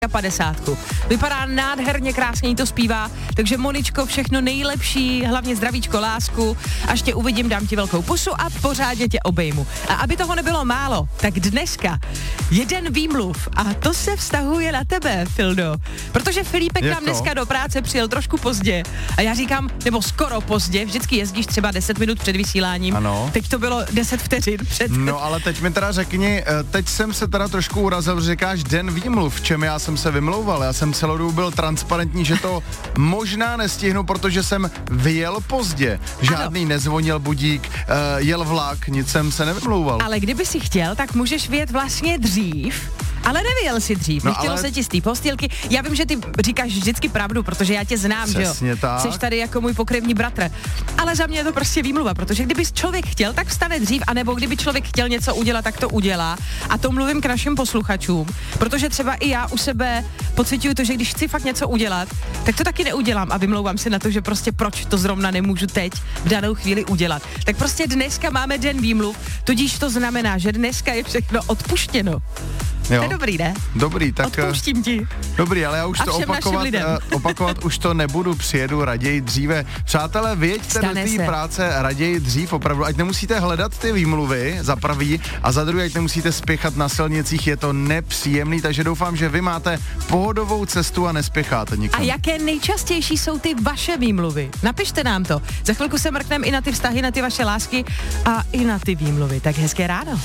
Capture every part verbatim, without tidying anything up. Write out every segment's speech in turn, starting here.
padesátku. Vypadá nádherně, krásně jí to zpívá, takže Moničko, všechno nejlepší, hlavně zdravíčko, lásku, až tě uvidím, dám ti velkou pusu a pořádně tě obejmu. A aby toho nebylo málo, tak dneska jeden výmluv a to se vztahuje na tebe, Fildo. Protože Filipek nám dneska do práce přijel trošku pozdě a já říkám, nebo skoro pozdě, vždycky jezdíš třeba deset minut před vysíláním. Ano. Teď to bylo deset vteřin před. No ale teď mi teda řekni, teď jsem se teda trošku urazil, že říkáš den výmluv, v čem já jsem se vymlouval. Já jsem celou dobu byl transparentní, že to možná nestihnu, protože jsem vyjel pozdě. Žádný ano. nezvonil budík, uh, jel vlak, nic jsem se nevymlouval. Ale kdyby si chtěl, tak můžeš vyjet vlastně dřív. Ale nevyjel si dřív, no nechtělo ale... se ti z té postýlky. Já vím, že ty říkáš vždycky pravdu, protože já tě znám, Přesně že jo? tak. Jsi tady jako můj pokrevní bratr. Ale za mě je to prostě výmluva, protože kdyby člověk chtěl, tak vstane dřív, anebo kdyby člověk chtěl něco udělat, tak to udělá. A to mluvím k našim posluchačům, protože třeba i já u sebe pociťuju to, že když chci fakt něco udělat, tak to taky neudělám a vymlouvám se na to, že prostě proč to zrovna nemůžu teď v danou chvíli udělat. Tak prostě dneska máme den výmluv, tudíž to znamená, že dneska je všechno odpuštěno. Jo. To je dobrý, ne? Dobrý, tak... Odpouštím ti. Dobrý, ale já už a to opakovat, uh, opakovat už to nebudu, přijedu raději dříve. Přátelé, vyjeďte Stane do té práce raději dřív, opravdu, ať nemusíte hledat ty výmluvy, za prvý, a za druhý, ať nemusíte spěchat na silnicích, je to nepříjemný, takže doufám, že vy máte pohodovou cestu a nespěcháte nikam. A jaké nejčastější jsou ty vaše výmluvy? Napište nám to. Za chvilku se mrkneme i na ty vztahy, na ty vaše lásky a i na ty výmluvy. Tak hezké ráno.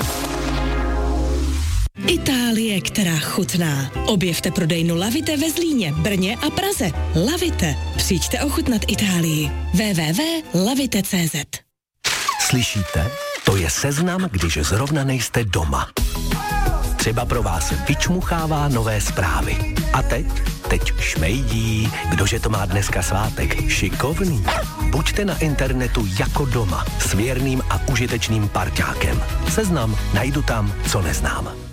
Itálie, která chutná. Objevte prodejnu Lavite ve Zlíně, Brně a Praze. Lavite. Přijďte ochutnat Itálii. w w w tečka lavite tečka c z. Slyšíte? To je seznam, když zrovna nejste doma. Třeba pro vás vyčmuchává nové zprávy. A teď? Teď šmejdí. Kdože to má dneska svátek? Šikovný. Buďte na internetu jako doma. S věrným a užitečným parťákem. Seznam najdu tam, co neznám.